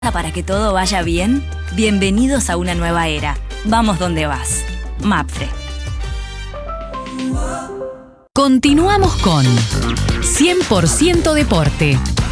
Para que todo vaya bien, bienvenidos a una nueva era. Vamos donde vas. Mapfre. Continuamos con 100% Deporte.